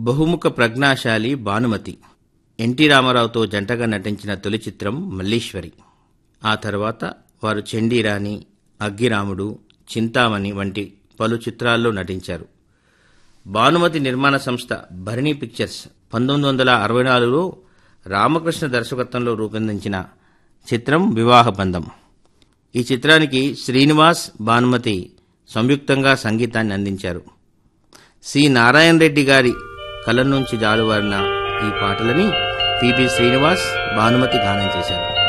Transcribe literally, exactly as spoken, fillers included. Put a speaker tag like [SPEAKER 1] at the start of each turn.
[SPEAKER 1] బహుముఖ ప్రజ్ఞాశాలి భానుమతి ఎన్టీ రామారావుతో జంటగా నటించిన తొలి చిత్రం మల్లీశ్వరి. ఆ తర్వాత వారు చండీరాణి, అగ్గిరాముడు, చింతామణి వంటి పలు చిత్రాల్లో నటించారు. భానుమతి నిర్మాణ సంస్థ భరణి పిక్చర్స్ పంతొమ్మిది వందల అరవై నాలుగులో రామకృష్ణ దర్శకత్వంలో రూపొందించిన చిత్రం వివాహ బంధం. ఈ చిత్రానికి శ్రీనివాస్, భానుమతి సంయుక్తంగా సంగీతాన్ని అందించారు. సి నారాయణ రెడ్డి గారి కలం నుంచి జాలువారిన ఈ పాటలని పిబి శ్రీనివాస్, భానుమతి గానం చేశారు.